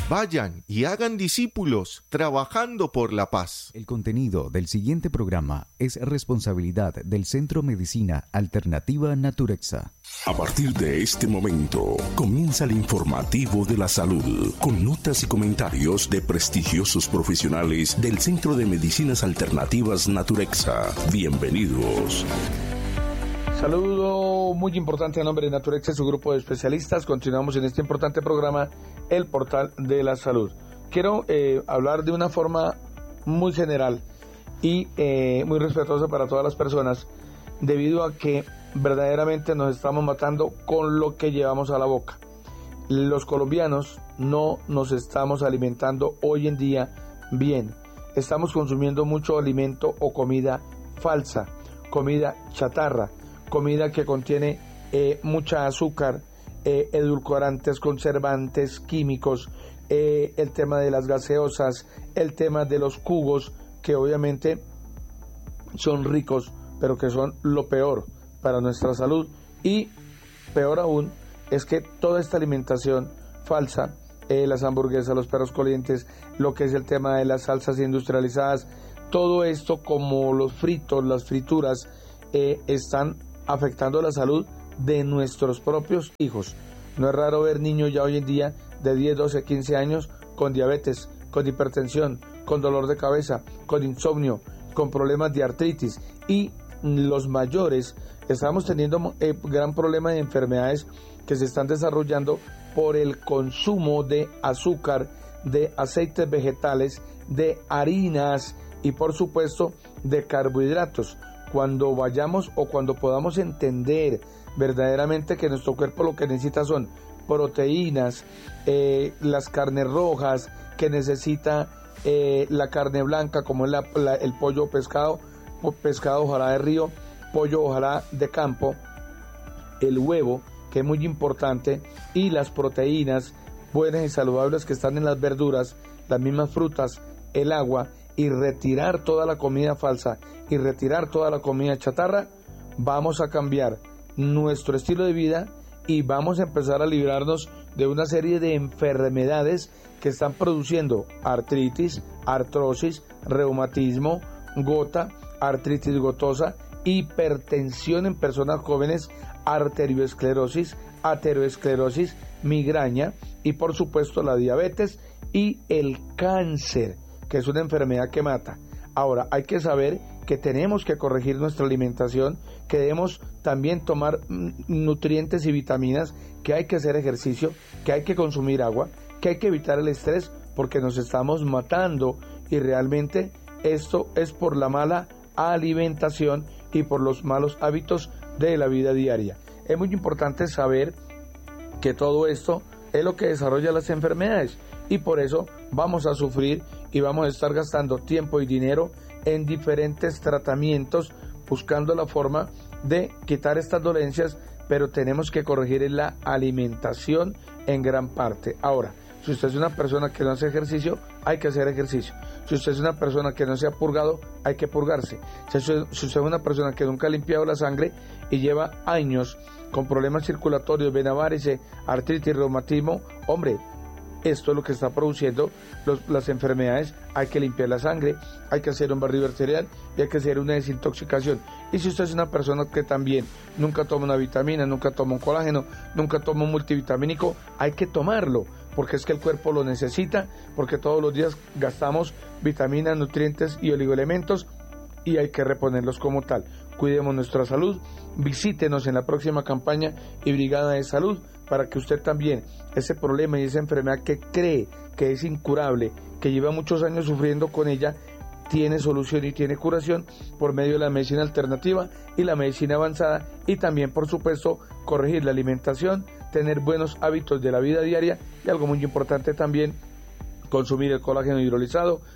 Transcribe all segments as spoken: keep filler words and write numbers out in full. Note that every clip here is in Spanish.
Vayan y hagan discípulos, trabajando por la paz. El contenido del siguiente programa es responsabilidad del Centro Medicina Alternativa Naturexa. A partir de este momento, comienza el informativo de la salud, con notas y comentarios de prestigiosos profesionales del Centro de Medicinas Alternativas Naturexa. Bienvenidos. Saludo muy importante a nombre de Naturexa y su grupo de especialistas. Continuamos en este importante programa, El Portal de la Salud. Quiero eh, hablar de una forma muy general y eh, muy respetuosa para todas las personas, debido a que verdaderamente nos estamos matando con lo que llevamos a la boca. Los colombianos no nos estamos alimentando hoy en día bien. Estamos consumiendo mucho alimento o comida falsa, comida chatarra, comida que contiene eh, mucha azúcar, eh, edulcorantes, conservantes, químicos, eh, el tema de las gaseosas, el tema de los jugos, que obviamente son ricos, pero que son lo peor para nuestra salud. Y peor aún es que toda esta alimentación falsa, eh, las hamburguesas, los perros calientes, lo que es el tema de las salsas industrializadas, todo esto, como los fritos, las frituras, eh, están afectando la salud de nuestros propios hijos. No es raro ver niños ya hoy en día de diez, doce, quince años con diabetes, con hipertensión, con dolor de cabeza, con insomnio, con problemas de artritis, y los mayores estamos teniendo eh, gran problema de enfermedades que se están desarrollando por el consumo de azúcar, de aceites vegetales, de harinas y por supuesto de carbohidratos. Cuando vayamos o cuando podamos entender verdaderamente que nuestro cuerpo lo que necesita son proteínas, eh, las carnes rojas, que necesita eh, la carne blanca, como es la, la, el pollo o pescado, pescado ojalá de río, pollo ojalá de campo, el huevo, que es muy importante, y las proteínas buenas y saludables que están en las verduras, las mismas frutas, el agua, y retirar toda la comida falsa y retirar toda la comida chatarra, vamos a cambiar nuestro estilo de vida y vamos a empezar a librarnos de una serie de enfermedades que están produciendo artritis, artrosis, reumatismo, gota, artritis gotosa, hipertensión en personas jóvenes, arterioesclerosis, ateroesclerosis, migraña y por supuesto la diabetes y el cáncer, que es una enfermedad que mata. Ahora, hay que saber que tenemos que corregir nuestra alimentación, que debemos también tomar nutrientes y vitaminas, que hay que hacer ejercicio, que hay que consumir agua, que hay que evitar el estrés, porque nos estamos matando, y realmente esto es por la mala alimentación y por los malos hábitos de la vida diaria. Es muy importante saber que todo esto es lo que desarrolla las enfermedades, y por eso vamos a sufrir y vamos a estar gastando tiempo y dinero en diferentes tratamientos buscando la forma de quitar estas dolencias, pero tenemos que corregir en la alimentación en gran parte. Ahora, si usted es una persona que no hace ejercicio, hay que hacer ejercicio. Si usted es una persona que no se ha purgado, hay que purgarse. Si usted, si usted es una persona que nunca ha limpiado la sangre y lleva años con problemas circulatorios, vena varice, artritis, reumatismo, hombre, esto es lo que está produciendo los, las enfermedades. Hay que limpiar la sangre, hay que hacer un barrido arterial y hay que hacer una desintoxicación. Y si usted es una persona que también nunca toma una vitamina, nunca toma un colágeno, nunca toma un multivitamínico, hay que tomarlo, porque es que el cuerpo lo necesita, porque todos los días gastamos vitaminas, nutrientes y oligoelementos, y hay que reponerlos como tal. Cuidemos nuestra salud, visítenos en la próxima campaña y brigada de salud, para que usted también, ese problema y esa enfermedad que cree que es incurable, que lleva muchos años sufriendo con ella, tiene solución y tiene curación por medio de la medicina alternativa y la medicina avanzada, y también por supuesto corregir la alimentación, tener buenos hábitos de la vida diaria, y algo muy importante también, consumir el colágeno hidrolizado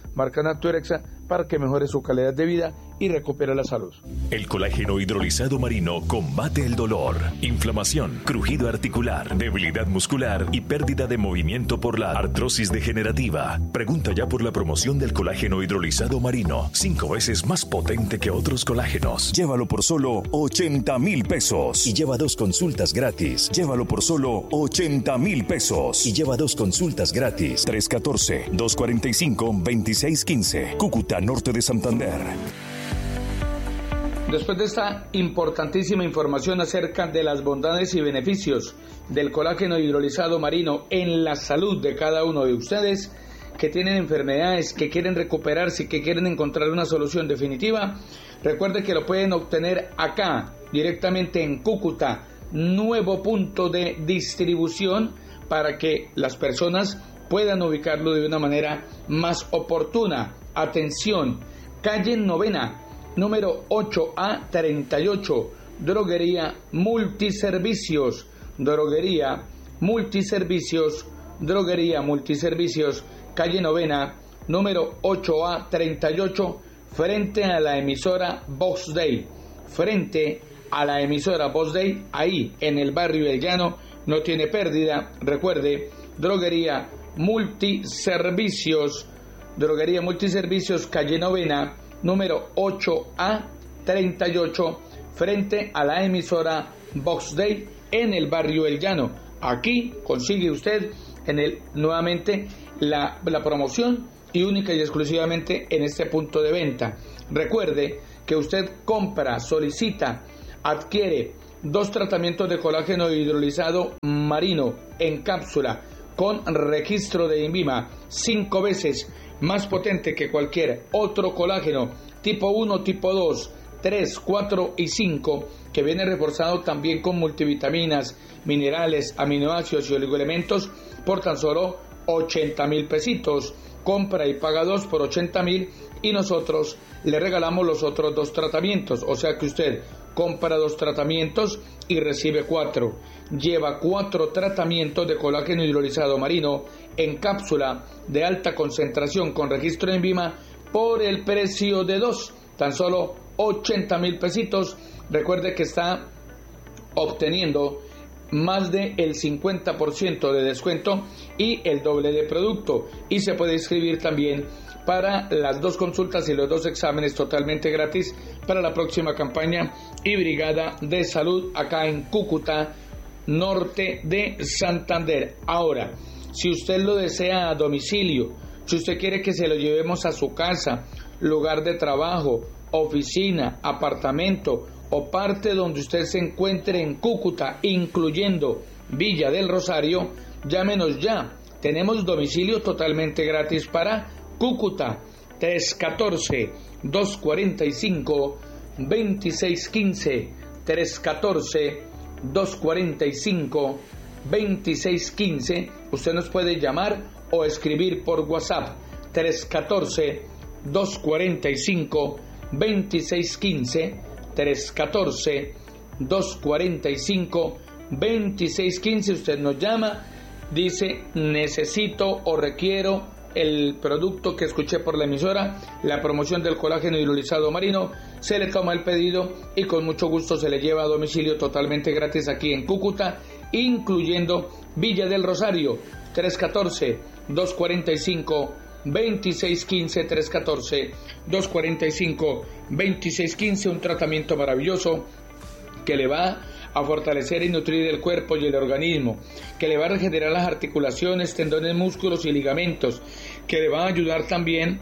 marca Naturexa, para que mejore su calidad de vida y recupere la salud. El colágeno hidrolizado marino combate el dolor, inflamación, crujido articular, debilidad muscular y pérdida de movimiento por la artrosis degenerativa. Pregunta ya por la promoción del colágeno hidrolizado marino, cinco veces más potente que otros colágenos. Llévalo por solo ochenta mil pesos. Y lleva dos consultas gratis. Llévalo por solo ochenta mil pesos. Y lleva dos consultas gratis. tres uno cuatro, dos cuatro cinco, dos seis uno cinco. Cúcuta, norte de Santander. Después de esta importantísima información acerca de las bondades y beneficios del colágeno hidrolizado marino en la salud de cada uno de ustedes que tienen enfermedades, que quieren recuperarse, que quieren encontrar una solución definitiva, recuerde que lo pueden obtener acá, directamente en Cúcuta, nuevo punto de distribución para que las personas puedan ubicarlo de una manera más oportuna. Atención, calle Novena, número ocho A treinta y ocho, Droguería Multiservicios, Droguería Multiservicios, Droguería Multiservicios, calle Novena, número ocho A treinta y ocho, frente a la emisora Vox Day, frente a la emisora Vox Day, ahí en el barrio El Llano, no tiene pérdida. Recuerde, Droguería Multiservicios, Droguería Multiservicios, calle Novena, número ocho A treinta y ocho, frente a la emisora Vox Day en el barrio El Llano. Aquí consigue usted en el, nuevamente la, la promoción y única y exclusivamente en este punto de venta. Recuerde que usted compra, solicita, adquiere dos tratamientos de colágeno hidrolizado marino en cápsula con registro de INVIMA, cinco veces más potente que cualquier otro colágeno, tipo uno, tipo dos, tres, cuatro y cinco, que viene reforzado también con multivitaminas, minerales, aminoácidos y oligoelementos por tan solo ochenta mil pesitos. Compra y paga dos por ochenta mil y nosotros le regalamos los otros dos tratamientos, o sea que usted compra dos tratamientos y recibe cuatro. Lleva cuatro tratamientos de colágeno hidrolizado marino en cápsula de alta concentración con registro en INVIMA por el precio de dos, tan solo ochenta mil pesitos. Recuerde que está obteniendo más del cincuenta por ciento de descuento y el doble de producto, y se puede inscribir también para las dos consultas y los dos exámenes totalmente gratis para la próxima campaña y brigada de salud acá en Cúcuta, norte de Santander. Ahora, si usted lo desea a domicilio, si usted quiere que se lo llevemos a su casa, lugar de trabajo, oficina, apartamento o parte donde usted se encuentre en Cúcuta, incluyendo Villa del Rosario, llámenos ya. Tenemos domicilio totalmente gratis para Cúcuta, tres uno cuatro, dos cuatro cinco, dos seis uno cinco, tres uno cuatro, dos cuatro cinco, dos seis uno cinco. Usted nos puede llamar o escribir por WhatsApp, tres uno cuatro, dos cuatro cinco, dos seis uno cinco, tres uno cuatro, dos cuatro cinco, dos seis uno cinco. Usted nos llama, dice necesito o requiero el producto que escuché por la emisora, la promoción del colágeno hidrolizado marino, se le toma el pedido y con mucho gusto se le lleva a domicilio totalmente gratis aquí en Cúcuta, incluyendo Villa del Rosario, tres uno cuatro, dos cuatro cinco, dos seis uno cinco, tres uno cuatro, dos cuatro cinco, dos seis uno cinco, un tratamiento maravilloso que le va a fortalecer y nutrir el cuerpo y el organismo, que le va a regenerar las articulaciones, tendones, músculos y ligamentos, que le va a ayudar también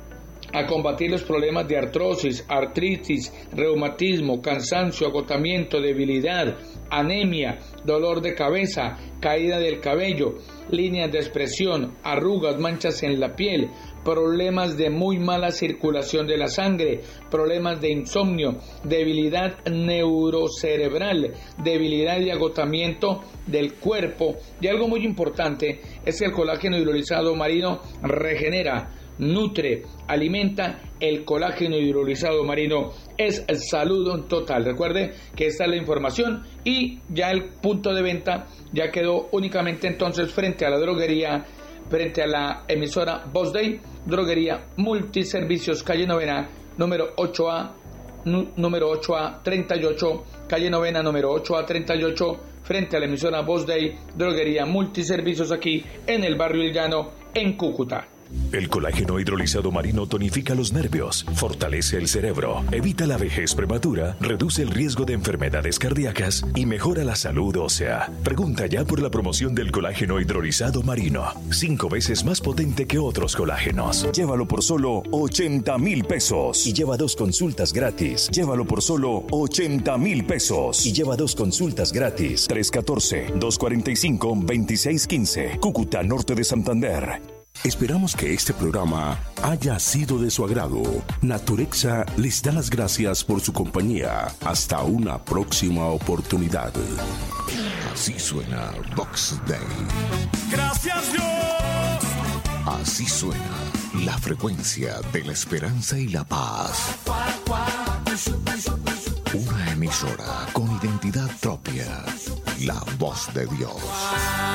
a combatir los problemas de artrosis, artritis, reumatismo, cansancio, agotamiento, debilidad, anemia, dolor de cabeza, caída del cabello, líneas de expresión, arrugas, manchas en la piel, problemas de muy mala circulación de la sangre, problemas de insomnio, debilidad neurocerebral, debilidad y agotamiento del cuerpo. Y algo muy importante es que el colágeno hidrolizado marino regenera, nutre, alimenta. El colágeno hidrolizado marino es salud total. Recuerde que esta es la información y ya el punto de venta ya quedó únicamente entonces frente a la droguería frente a la emisora Voz Day, droguería Multiservicios, calle Novena, número ocho A, número ocho A treinta y ocho, calle Novena, número ocho A treinta y ocho, frente a la emisora Voz Day, droguería Multiservicios, aquí en el barrio El Llano, en Cúcuta. El colágeno hidrolizado marino tonifica los nervios, fortalece el cerebro, evita la vejez prematura, reduce el riesgo de enfermedades cardíacas y mejora la salud ósea. Pregunta ya por la promoción del colágeno hidrolizado marino, cinco veces más potente que otros colágenos. Llévalo por solo ochenta mil pesos y lleva dos consultas gratis. Llévalo por solo ochenta mil pesos y lleva dos consultas gratis. tres uno cuatro, dos cuatro cinco, dos seis uno cinco, Cúcuta, norte de Santander. Esperamos que este programa haya sido de su agrado. Naturexa les da las gracias por su compañía. Hasta una próxima oportunidad. Así suena Vox Day. Gracias Dios. Así suena la frecuencia de la esperanza y la paz. Una emisora con identidad propia. La Voz de Dios.